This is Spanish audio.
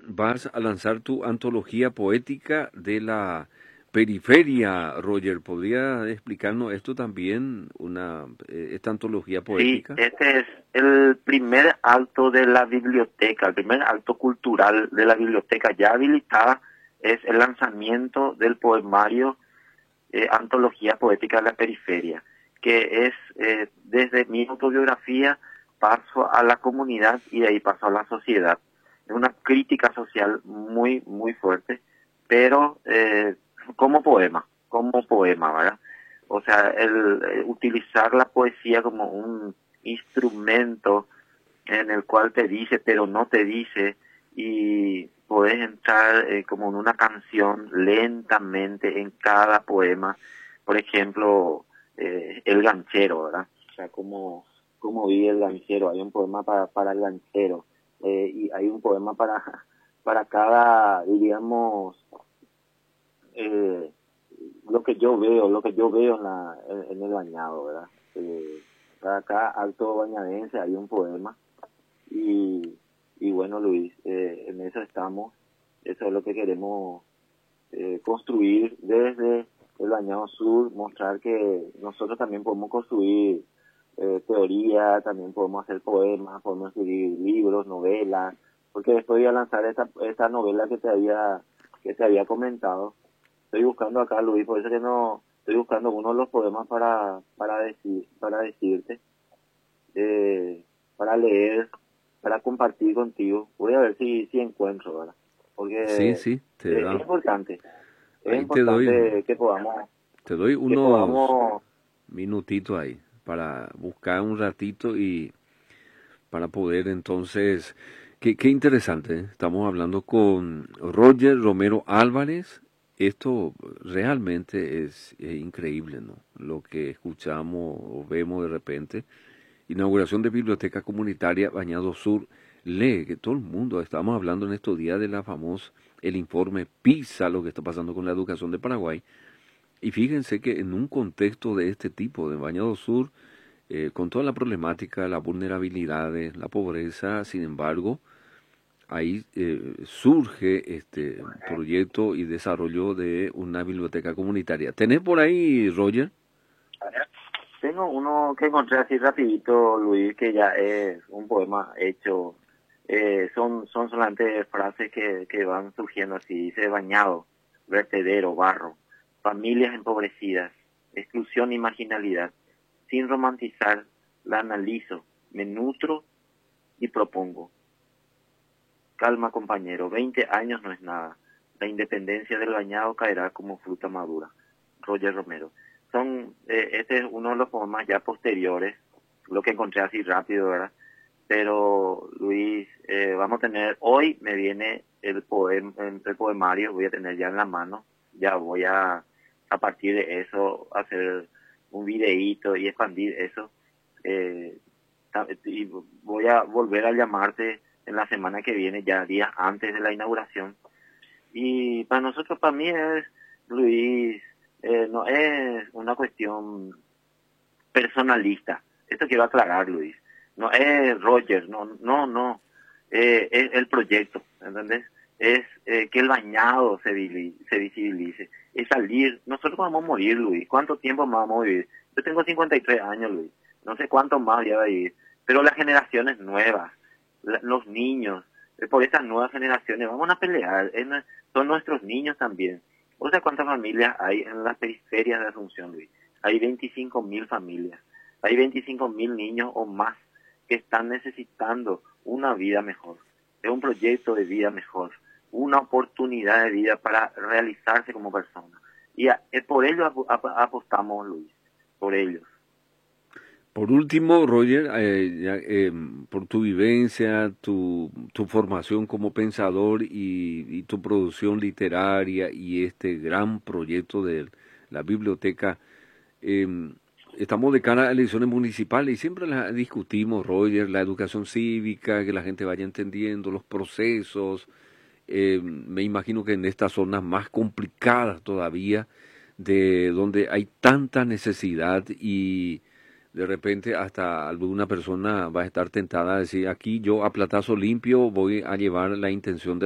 vas a lanzar tu antología poética de la periferia, Roger. ¿Podría explicarnos esto también, esta antología Sí, poética? este es el primer acto de la biblioteca, el primer acto cultural de la biblioteca ya habilitada es el lanzamiento del poemario Antología Poética de la Periferia, que es desde mi autobiografía paso a la comunidad y de ahí paso a la sociedad. Es una crítica social muy, muy fuerte, pero como poema, ¿verdad? O sea, el utilizar la poesía como un instrumento en el cual te dice, pero no te dice, y podés entrar como en una canción lentamente en cada poema. Por ejemplo, El Ganchero, ¿verdad? O sea, como vi El Ganchero. Hay un poema para el ganchero y hay un poema para cada, diríamos, eh, lo que yo veo en el bañado, ¿verdad? Para cada acto bañadense hay un poema y, y bueno, Luis, en eso estamos, eso es lo que queremos construir desde el Bañado Sur, mostrar que nosotros también podemos construir teoría, también podemos hacer poemas, podemos escribir libros, novelas, porque después voy a lanzar esta novela que te había comentado. Estoy buscando acá, Luis, por eso que no estoy buscando uno de los poemas para decirte, para leer, para compartir contigo. Voy a ver si encuentro, ¿verdad? Sí, Porque sí, es ahí importante te doy que unos podamos, minutitos ahí para buscar un ratito y para poder entonces, qué interesante, ¿eh? Estamos hablando con Roger Romero Álvarez. Esto realmente es increíble, ¿no? Lo que escuchamos o vemos de repente. Inauguración de Biblioteca Comunitaria Bañado Sur. Lee que todo el mundo, estamos hablando en estos días de la famosa, el informe PISA, lo que está pasando con la educación de Paraguay. Y fíjense que en un contexto de este tipo, de Bañado Sur, con toda la problemática, las vulnerabilidades, la pobreza, sin embargo, ahí surge este proyecto y desarrollo de una biblioteca comunitaria. ¿Tenés por ahí, Roger? tengo uno que encontré así rapidito, Luis, que ya es un poema hecho. Son solamente frases que van surgiendo así. Dice: bañado, vertedero, barro, familias empobrecidas, exclusión y marginalidad. Sin romantizar, la analizo, me nutro y propongo. Calma, compañero, 20 años no es nada. La independencia del bañado caerá como fruta madura. Roger Romero. Este es uno de los poemas ya posteriores, lo que encontré así rápido, ¿verdad? Pero Luis, vamos a tener, hoy me viene el poemario, voy a tener ya en la mano, ya voy a partir de eso, hacer un videíto y expandir eso. eh, y voy a volver a llamarte en la semana que viene, ya días antes de la inauguración. Y para nosotros, para mí es, Luis, no es una cuestión personalista. Esto quiero aclarar, Luis. No es Roger, no. Es el proyecto, ¿entendés? Es que el bañado se visibilice. Es salir. Nosotros vamos a morir, Luis. ¿Cuánto tiempo más vamos a vivir? Yo tengo 53 años, Luis. No sé cuánto más voy a vivir. Pero las generaciones nuevas, los niños, por estas nuevas generaciones, vamos a pelear. Son nuestros niños también. O sea, ¿cuántas familias hay en las periferias de Asunción, Luis? Hay 25.000 familias. Hay 25.000 niños o más que están necesitando una vida mejor. Es un proyecto de vida mejor, una oportunidad de vida para realizarse como persona. Y por ello apostamos, Luis, por ellos. Por último, Roger, por tu vivencia, tu formación como pensador y tu producción literaria y este gran proyecto de la biblioteca, eh, estamos de cara a elecciones municipales y siempre las discutimos, Roger, la educación cívica, que la gente vaya entendiendo los procesos. Me imagino que en estas zonas más complicadas todavía, de donde hay tanta necesidad y de repente hasta alguna persona va a estar tentada a decir, aquí yo a platazo limpio voy a llevar la intención de